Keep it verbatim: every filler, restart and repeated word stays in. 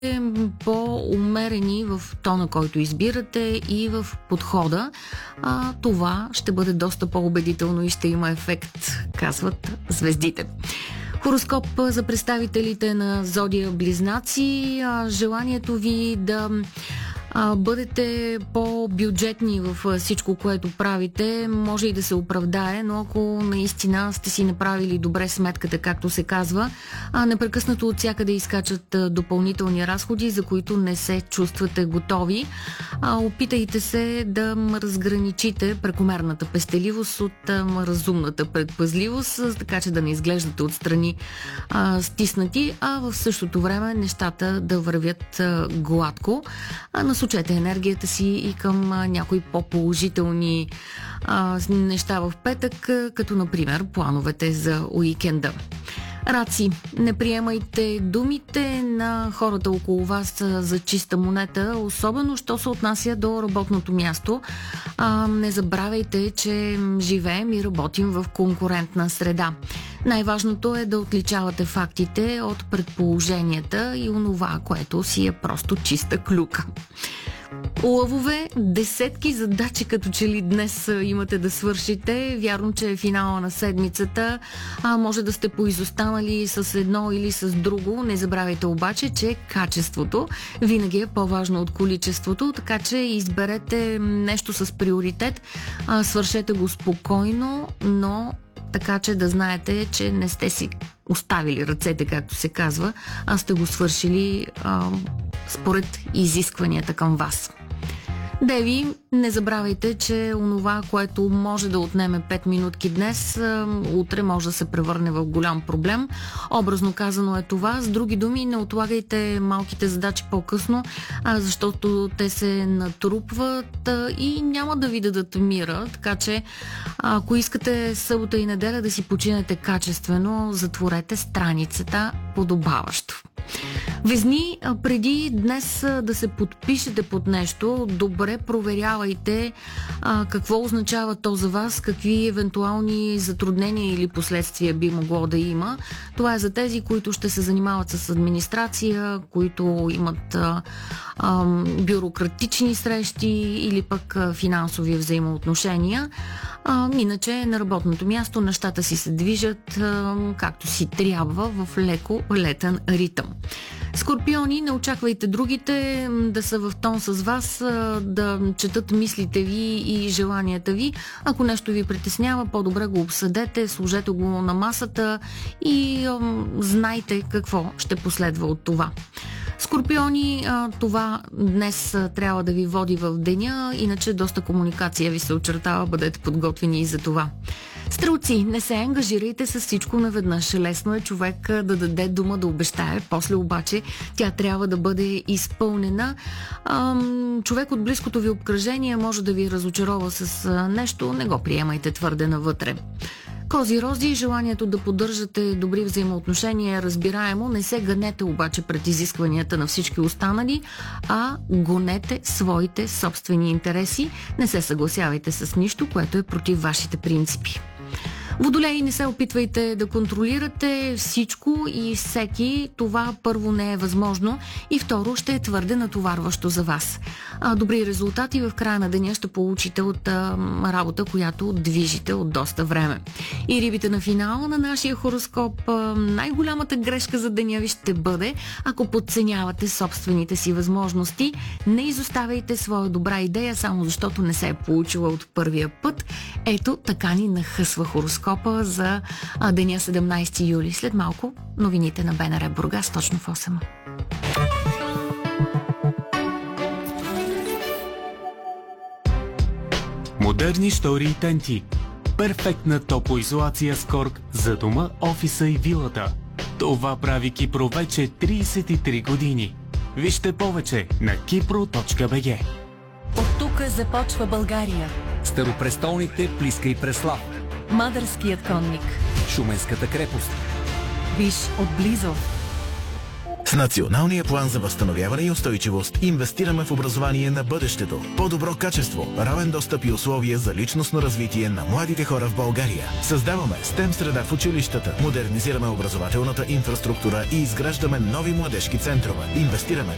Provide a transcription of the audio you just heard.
по-умерени в тона, който избирате и в подхода, а, това ще бъде доста по-убедително и ще има ефект, казват звездите. Хороскоп за представителите на зодия Близнаци. А, желанието ви да а, бъдете по-бюджетни в всичко, което правите, може и да се оправдае, но ако наистина сте си направили добре сметката, както се казва, а непрекъснато от всякъде изкачат допълнителни разходи, за които не се чувствате готови. А, опитайте се да разграничите прекомерната пестеливост от а, разумната предпазливост, така че да не изглеждате отстрани а, стиснати, а в същото време нещата да вървят а, гладко. А, насочете енергията си и към а, някои по-положителни а, неща в петък, а, като например плановете за уикенда. Раци, не приемайте думите на хората около вас за чиста монета, особено що се отнася до работното място. А, не забравяйте, че живеем и работим в конкурентна среда. Най-важното е да отличавате фактите от предположенията и онова, което си е просто чиста клюка. Лъвове, десетки задачи като че ли днес имате да свършите. Вярно, че е финала на седмицата, а може да сте поизостанали с едно или с друго. Не забравяйте обаче, че качеството винаги е по-важно от количеството, така че изберете нещо с приоритет, а, свършете го спокойно, но така че да знаете, че не сте си оставили ръцете, както се казва, а сте го свършили а, според изискванията към вас. Деви, не забравяйте, че онова, което може да отнеме пет минутки днес, утре може да се превърне в голям проблем. Образно казано е това. С други думи, не отлагайте малките задачи по-късно, защото те се натрупват и няма да ви дадат мира. Така че, ако искате събота и неделя да си починете качествено, затворете страницата подобаващо. Везни, преди днес да се подпишете под нещо, добре проверявайте а, какво означава то за вас, какви евентуални затруднения или последствия би могло да има. Това е за тези, които ще се занимават с администрация, които имат а, а, бюрократични срещи или пък а, финансови взаимоотношения. А, иначе на работното място нещата си се движат а, както си трябва в леко летен ритъм. Скорпиони, не очаквайте другите да са в тон с вас, да четат мислите ви и желанията ви. Ако нещо ви притеснява, по-добре го обсъдете, сложете го на масата и ам, знайте какво ще последва от това. Скорпиони, това днес трябва да ви води в деня, иначе доста комуникация ви се очертава, бъдете подготвени и за това. Стрелци, не се ангажирайте с всичко наведнъж. Лесно е човек да даде дума, да обещае, после обаче тя трябва да бъде изпълнена. Ам, човек от близкото ви обкръжение може да ви разочарова с нещо, не го приемайте твърде навътре. Кози рози, желанието да поддържате добри взаимоотношения е разбираемо, не се гънете обаче пред изискванията на всички останали, а гонете своите собствени интереси, не се съгласявайте с нищо, което е против вашите принципи. Водолеи, не се опитвайте да контролирате всичко и всеки. Това първо не е възможно и второ ще е твърде натоварващо за вас. А, добри резултати в края на деня ще получите от а, работа, която движите от доста време. И рибите на финала на нашия хороскоп, а, най-голямата грешка за деня ви ще бъде, ако подценявате собствените си възможности. Не изоставяйте своя добра идея, само защото не се е получила от първия път. Ето така ни нахъсва хороскоп за деня седемнайсети юли. След малко новините на БНР Бургас, точно в осем. Модерни штори и тенти. Перфектна топлоизолация с корк за дома, офиса и вилата. Това прави Кипро вече трийсет и три години. Вижте повече на кипро точка би джи. От тук започва България. Старопрестолните Плиска и Преслав. Мадърският конник. Шуменската крепост. Виж отблизо. С Националния план за възстановяване и устойчивост инвестираме в образование на бъдещето. По-добро качество, равен достъп и условия за личностно развитие на младите хора в България. Създаваме STEM среда в училищата, модернизираме образователната инфраструктура и изграждаме нови младежки центрове. Инвестираме